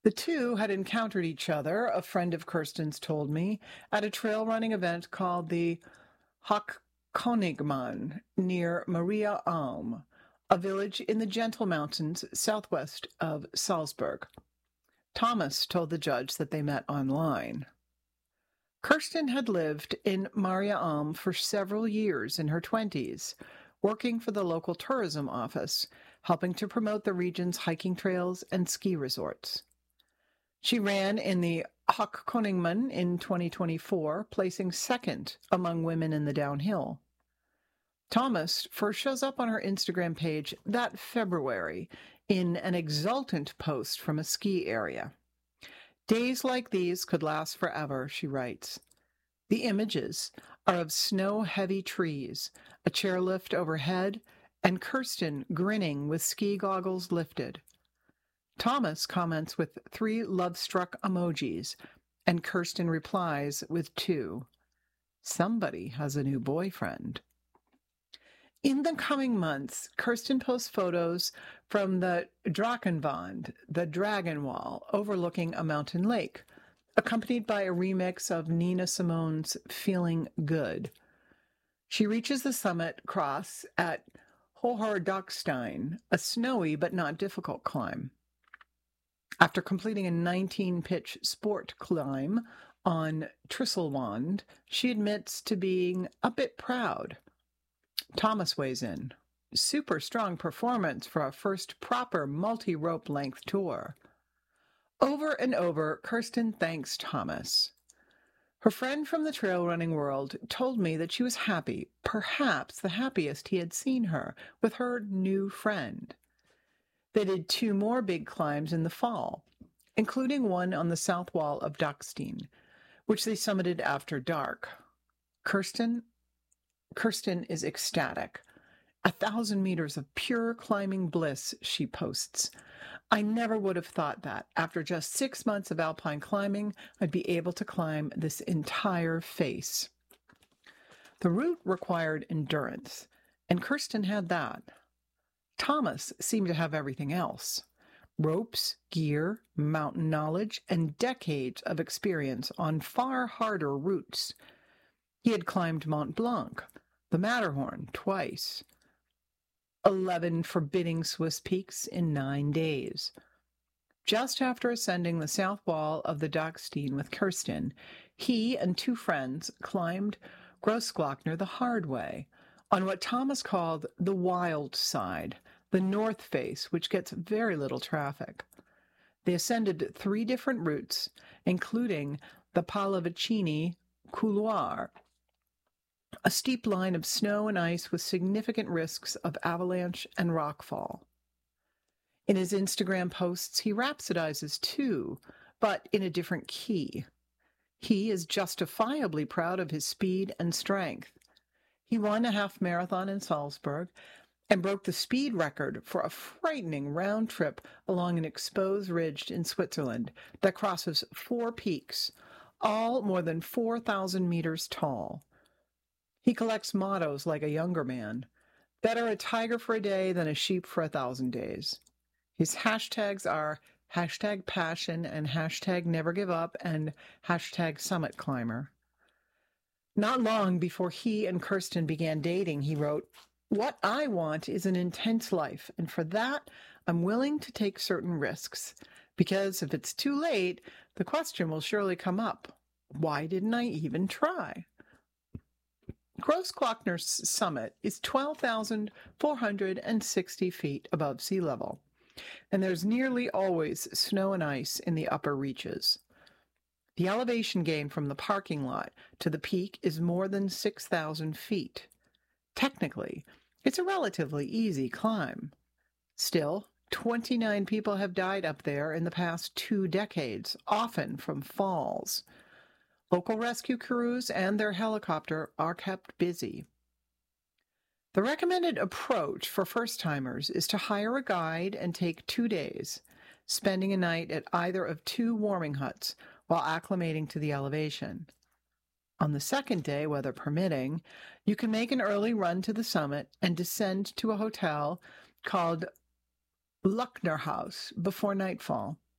The two had encountered each other, a friend of Kirsten's told me, at a trail running event called the Hochkonigmann near Maria Alm, a village in the Gentle Mountains southwest of Salzburg. Thomas told the judge that they met online. Kirsten had lived in Maria Alm for several years in her 20s, working for the local tourism office, helping to promote the region's hiking trails and ski resorts. She ran in the Hochkonigmann in 2024, placing second among women in the downhill. Thomas first shows up on her Instagram page that February in an exultant post from a ski area. Days like these could last forever, she writes. The images are of snow-heavy trees, a chairlift overhead, and Kirsten grinning with ski goggles lifted. Thomas comments with 3 love-struck emojis, and Kirsten replies with 2. Somebody has a new boyfriend. In the coming months, Kirsten posts photos from the Drachenwand, the Dragon Wall, overlooking a mountain lake, accompanied by a remix of Nina Simone's Feeling Good. She reaches the summit cross at Hoher a snowy but not difficult climb. After completing a 19-pitch sport climb on Trisselwand, she admits to being a bit proud. Thomas weighs in. Super strong performance for a first proper multi-rope length tour. Over and over, Kirsten thanks Thomas. Her friend from the trail running world told me that she was happy, perhaps the happiest he had seen her, with her new friend. They did 2 more big climbs in the fall, including one on the south wall of Dachstein, which they summited after dark. Kirsten is ecstatic. 1,000 meters of pure climbing bliss, she posts. I never would have thought that, after just 6 months of alpine climbing, I'd be able to climb this entire face. The route required endurance, and Kirsten had that. Thomas seemed to have everything else. Ropes, gear, mountain knowledge, and decades of experience on far harder routes. He had climbed Mont Blanc, the Matterhorn, twice. 11 forbidding Swiss peaks in 9 days. Just after ascending the south wall of the Dachstein with Kirsten, he and 2 friends climbed Grossglockner the hard way, on what Thomas called the wild side, the north face, which gets very little traffic. They ascended 3 different routes, including the Pallavicini Couloir, a steep line of snow and ice with significant risks of avalanche and rockfall. In his Instagram posts, he rhapsodizes too, but in a different key. He is justifiably proud of his speed and strength. He won a half marathon in Salzburg and broke the speed record for a frightening round trip along an exposed ridge in Switzerland that crosses 4 peaks, all more than 4,000 meters tall. He collects mottos like a younger man. Better a tiger for a day than a sheep for 1,000 days. His hashtags are #passion and #nevergiveup and #summitclimber. Not long before he and Kirsten began dating, he wrote, "What I want is an intense life, and for that, I'm willing to take certain risks, because if it's too late, the question will surely come up, why didn't I even try?" Grossglockner's summit is 12,460 feet above sea level, and there's nearly always snow and ice in the upper reaches. The elevation gain from the parking lot to the peak is more than 6,000 feet. Technically, it's a relatively easy climb. Still, 29 people have died up there in the past 2 decades, often from falls. Local rescue crews and their helicopter are kept busy. The recommended approach for first-timers is to hire a guide and take 2 days, spending a night at either of 2 warming huts while acclimating to the elevation. On the second day, weather permitting, you can make an early run to the summit and descend to a hotel called Lucknerhaus before nightfall.